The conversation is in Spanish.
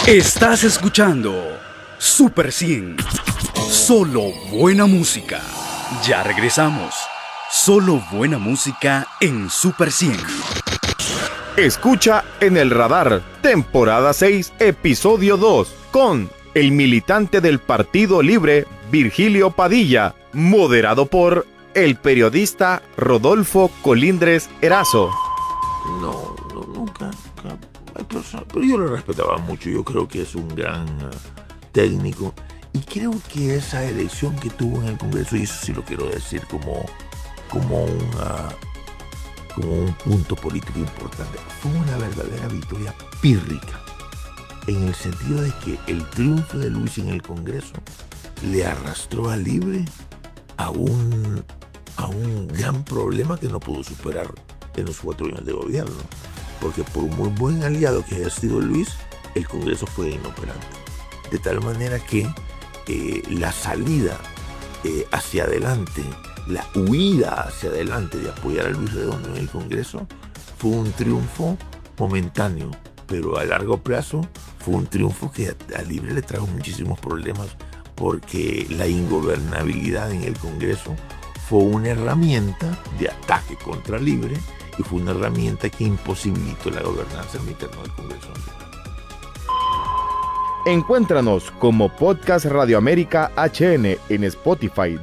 Estás escuchando Super 100. Solo buena música. Ya regresamos. Solo buena música en Super 100. Escucha En el Radar, temporada 6, episodio 2, con el militante del Partido Libre, Virgilio Padilla, moderado por el periodista Rodolfo Colindres Erazo. No, nunca. Hay personas, pero yo lo respetaba mucho. Yo creo que es un gran técnico. Y creo que esa elección que tuvo en el Congreso, y eso sí lo quiero decir como un punto político importante, fue una verdadera victoria pírrica. En el sentido de que el triunfo de Luis en el Congreso le arrastró a Libre a un gran problema que no pudo superar en los 4 años de gobierno. Porque por muy buen aliado que haya sido Luis, el Congreso fue inoperante. De tal manera que la salida hacia adelante, la huida hacia adelante de apoyar a Luis Redondo en el Congreso fue un triunfo momentáneo, pero a largo plazo fue un triunfo que a Libre le trajo muchísimos problemas, porque la ingobernabilidad en el Congreso fue una herramienta de ataque contra Libre y fue una herramienta que imposibilitó la gobernanza interna del Congreso. Encuéntranos como Podcast Radio América HN en Spotify,